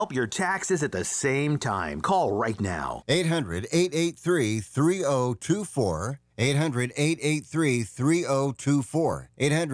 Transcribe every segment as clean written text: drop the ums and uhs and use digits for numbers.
Help your taxes at the same time. Call right now. 800-883-3024. 800-883-3024.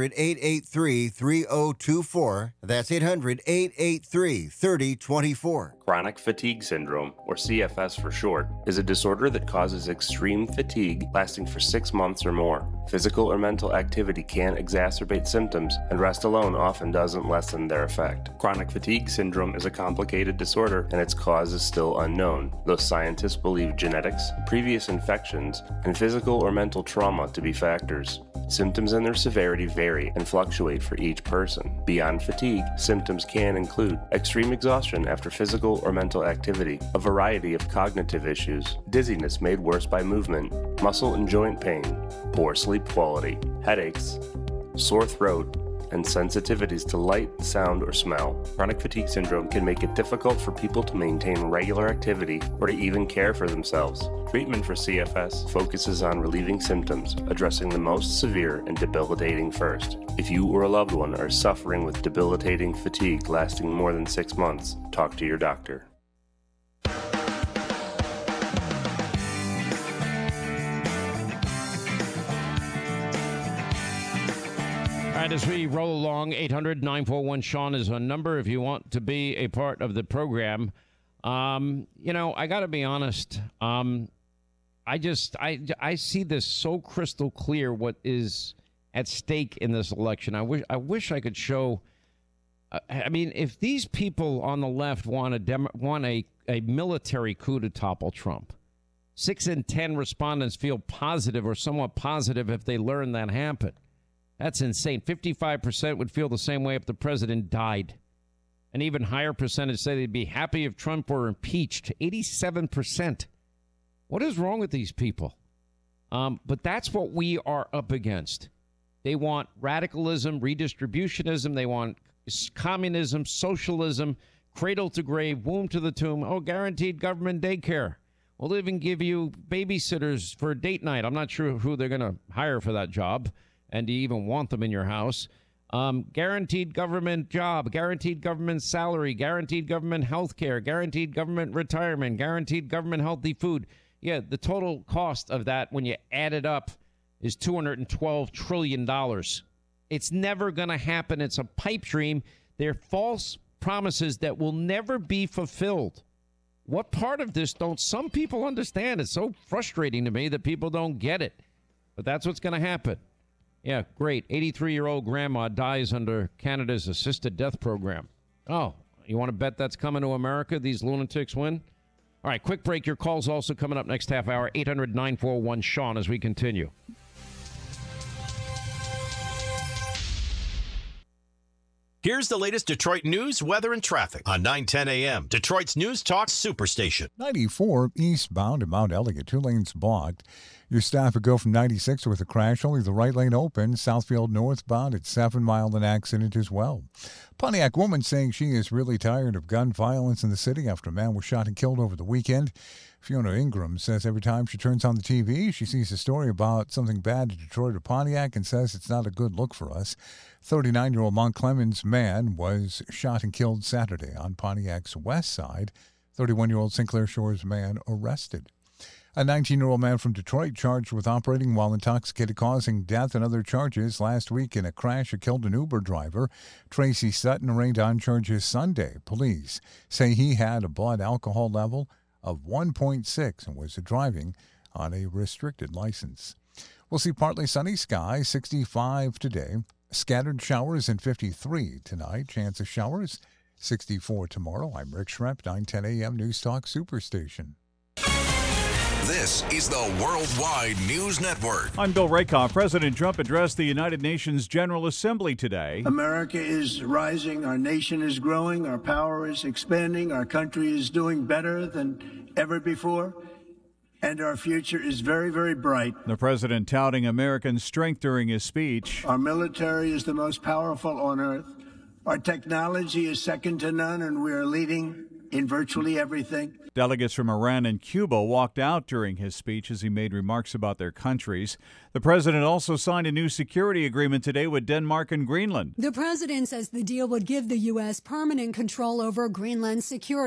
800-883-3024. That's 800-883-3024. Chronic fatigue syndrome, or CFS for short, is a disorder that causes extreme fatigue lasting for 6 months or more. Physical or mental activity can exacerbate symptoms, and rest alone often doesn't lessen their effect. Chronic fatigue syndrome is a complicated disorder, and its cause is still unknown, though scientists believe genetics, previous infections, and physical or mental trauma to be factors. Symptoms and their severity vary and fluctuate for each person. Beyond fatigue, symptoms can include extreme exhaustion after physical or mental activity, a variety of cognitive issues, dizziness made worse by movement, muscle and joint pain, poor sleep quality, headaches, sore throat, and sensitivities to light, sound, or smell. Chronic fatigue syndrome can make it difficult for people to maintain regular activity or to even care for themselves. Treatment for CFS focuses on relieving symptoms, addressing the most severe and debilitating first. If you or a loved one are suffering with debilitating fatigue lasting more than 6 months, talk to your doctor. All right, as we roll along, 800-941-SEAN is our number if you want to be a part of the program. I got to be honest. I see this so crystal clear what is at stake in this election. I wish I could show. If these people on the left want a military coup to topple Trump, 6 in 10 respondents feel positive or somewhat positive if they learn that happened. That's insane. 55% would feel the same way if the president died. An even higher percentage say they'd be happy if Trump were impeached. 87%. What is wrong with these people? But that's what we are up against. They want radicalism, redistributionism. They want communism, socialism, cradle to grave, womb to the tomb. Oh, guaranteed government daycare. We'll even give you babysitters for a date night. I'm not sure who they're going to hire for that job. And do you even want them in your house? Guaranteed government job, guaranteed government salary, guaranteed government health care, guaranteed government retirement, guaranteed government healthy food. Yeah, the total cost of that when you add it up is $212 trillion. It's never going to happen. It's a pipe dream. They're false promises that will never be fulfilled. What part of this don't some people understand? It's so frustrating to me that people don't get it. But that's what's going to happen. Yeah, great. 83-year-old grandma dies under Canada's assisted death program. Oh, you want to bet that's coming to America? These lunatics win? All right, quick break. Your call's also coming up next half hour. 800-941-SEAN as we continue. Here's the latest Detroit news, weather, and traffic on 910 a.m. Detroit's News Talk Superstation. 94 eastbound at Mount Elliott, 2 lanes blocked. Your staff would go from 96 with a crash, only the right lane open. Southfield northbound at 7 Mile, an accident as well. Pontiac woman saying she is really tired of gun violence in the city after a man was shot and killed over the weekend. Fiona Ingram says every time she turns on the TV, she sees a story about something bad in Detroit or Pontiac and says it's not a good look for us. 39-year-old Mount Clemens man was shot and killed Saturday on Pontiac's west side. 31-year-old St. Clair Shores man arrested. A 19-year-old man from Detroit charged with operating while intoxicated, causing death and other charges last week in a crash that killed an Uber driver. Tracy Sutton arraigned on charges Sunday. Police say he had a blood alcohol level of 1.6 and was driving on a restricted license. We'll see partly sunny skies, 65 today. Scattered showers and 53 tonight. Chance of showers, 64 tomorrow. I'm Rick Schrepp, 910 a.m. News Talk Superstation. This is the Worldwide News Network. I'm Bill Rakoff. President Trump addressed the United Nations General Assembly today. America is rising. Our nation is growing. Our power is expanding. Our country is doing better than ever before. And our future is very, very bright. The president touting American strength during his speech. Our military is the most powerful on earth. Our technology is second to none, and we are leading in virtually everything. Delegates from Iran and Cuba walked out during his speech as he made remarks about their countries. The president also signed a new security agreement today with Denmark and Greenland. The president says the deal would give the U.S. permanent control over Greenland's security.